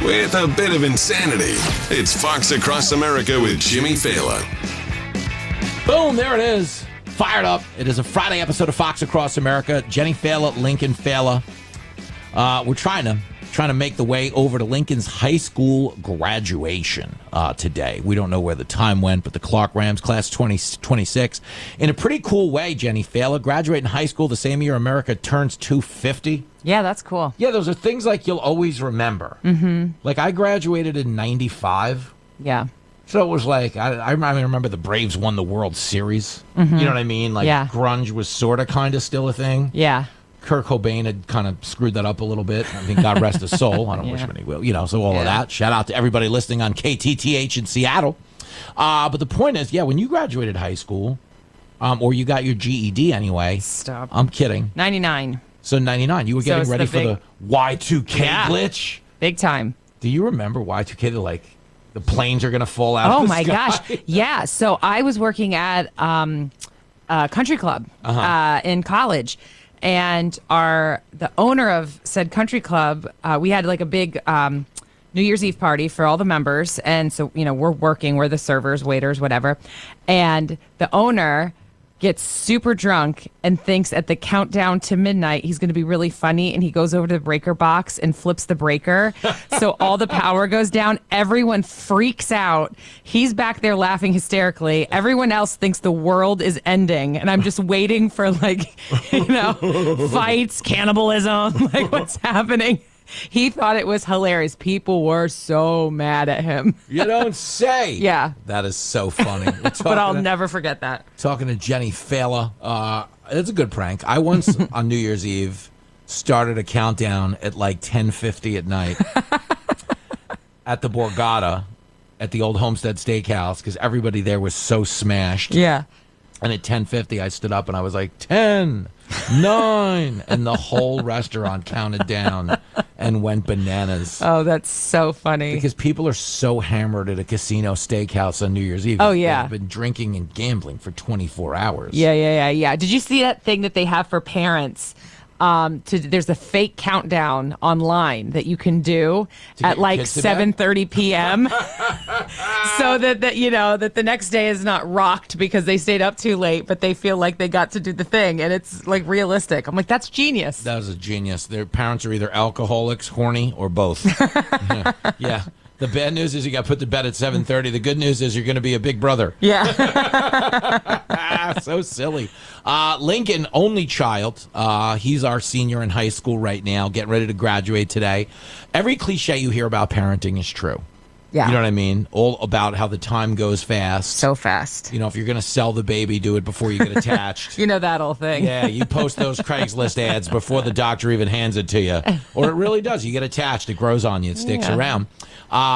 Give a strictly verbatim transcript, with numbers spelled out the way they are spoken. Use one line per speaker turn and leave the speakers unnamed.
with a bit of insanity. It's Fox Across America with Jimmy Fallon.
Boom, there it is. Fired up. It is a Friday episode of Fox Across America. Jenny Fallon, Lincoln Fallon. Uh, we're trying to trying to make the way over to Lincoln's high school graduation uh, today. We don't know where the time went, but the Clark Rams, class twenty twenty-six, in a pretty cool way, Jenny Fallon, graduating high school the same year America turns two fifty.
Yeah, that's cool.
Yeah, those are things like you'll always remember.
Mm-hmm.
Like, I graduated in ninety-five.
Yeah.
So it was like, I, I remember the Braves won the World Series.
Mm-hmm.
You know what I mean? Like,
yeah.
grunge was sort of kind of still a thing.
Yeah.
Kurt Cobain had kind of screwed that up a little bit. I think God rest his soul. I don't
yeah.
wish him any will. You know, so all
yeah.
of that. Shout out to everybody listening on K T T H in Seattle. Uh, but the point is, yeah, when you graduated high school, um, or you got your G E D anyway.
Stop.
I'm kidding.
ninety-nine.
So ninety-nine. You were
So
getting
it's
ready
the
for
big-
the Y two K
Yeah.
glitch.
Big time.
Do you remember Y two K? They're like, the planes are going to fall out
Oh,
of the
my
sky.
gosh. Yeah. So I was working at um, a country club
Uh-huh.
uh, in college. And our the owner of said country club, uh, we had like a big um, New Year's Eve party for all the members. And so, you know, we're working, we're the servers, waiters, whatever. And the owner gets super drunk and thinks at the countdown to midnight he's going to be really funny, and he goes over to the breaker box and flips the breaker. So all the power goes down. Everyone freaks out. He's back there laughing hysterically. Everyone else thinks the world is ending, and I'm just waiting for, like, you know, fights, cannibalism, like, what's happening. He thought it was hilarious. People were so mad at him.
You don't say.
Yeah.
That is so funny. We're
But I'll
talking to-
never forget that.
Talking to Jenny Fallon. Uh, it's a good prank. I once, on New Year's Eve, started a countdown at like ten fifty at night at the Borgata at the old Homestead Steakhouse because everybody there was so smashed.
Yeah.
And at ten fifty, I stood up and I was like, ten, nine, and the whole restaurant counted down and went bananas.
Oh, that's so funny.
Because people are so hammered at a casino steakhouse on New Year's Eve.
Oh, yeah.
They've been drinking and gambling for twenty-four hours.
Yeah, yeah, yeah, yeah. Did you see that thing that they have for parents? Um, to there's a fake countdown online that you can do
To get
at
your
like
kids to bed?
seven thirty p.m. so that that you know that the next day is not rocked because they stayed up too late, but they feel like they got to do the thing, and it's like realistic. I'm like, that's genius.
That was a genius. Their parents are either alcoholics, horny, or both. yeah. yeah. The bad news is you got put to bed at seven thirty. The good news is you're going to be a big brother.
Yeah.
So silly. Uh, Lincoln, only child. Uh, he's our senior in high school right now, getting ready to graduate today. Every cliche you hear about parenting is true.
Yeah.
You know what I mean? All about how the time goes fast.
So fast.
You know, if you're going to sell the baby, do it before you get attached.
You know that old thing.
Yeah, you post those Craigslist ads before the doctor even hands it to you. Or it really does. You get attached. It grows on you. It sticks
Yeah.
around. Uh,